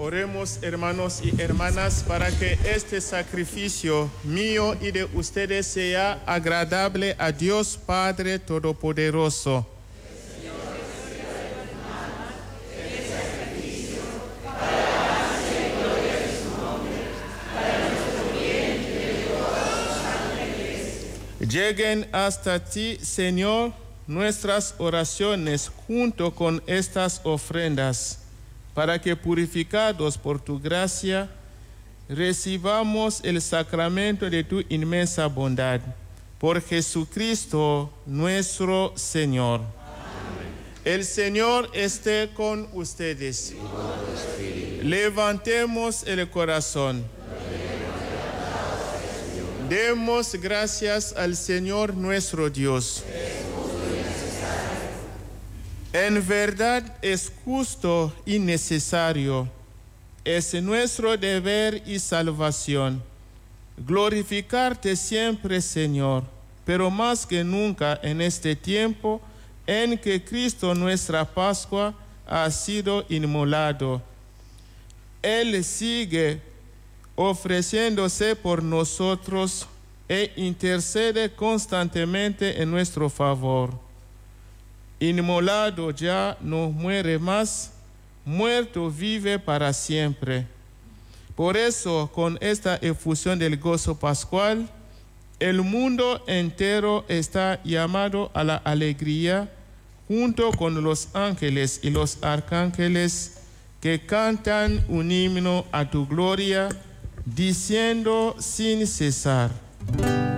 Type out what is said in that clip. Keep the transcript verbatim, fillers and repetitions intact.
Oremos, hermanos y hermanas, para que este sacrificio mío y de ustedes sea agradable a Dios Padre Todopoderoso. Lleguen hasta ti, Señor, nuestras oraciones junto con estas ofrendas, para que, purificados por tu gracia, recibamos el sacramento de tu inmensa bondad. Por Jesucristo nuestro Señor. Amén. El Señor esté con ustedes. Levantemos el corazón. Demos gracias al Señor nuestro Dios. En verdad es justo y necesario, es nuestro deber y salvación, glorificarte siempre, Señor, pero más que nunca en este tiempo en que Cristo, nuestra Pascua, ha sido inmolado. Él sigue ofreciéndose por nosotros e intercede constantemente en nuestro favor. Inmolado ya no muere más, muerto vive para siempre. Por eso, con esta efusión del gozo pascual, el mundo entero está llamado a la alegría, junto con los ángeles y los arcángeles que cantan un himno a tu gloria, diciendo sin cesar: